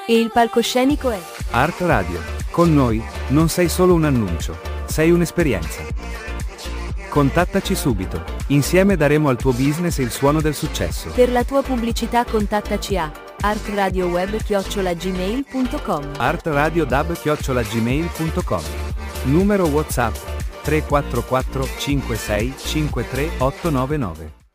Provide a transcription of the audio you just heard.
E il palcoscenico è Art Radio. Con noi, non sei solo un annuncio, sei un'esperienza. Contattaci subito. Insieme daremo al tuo business il suono del successo. per la tua pubblicità contattaci a artradioweb@gmail.com. artradiodub@gmail.com. Numero WhatsApp 344 56 53 899.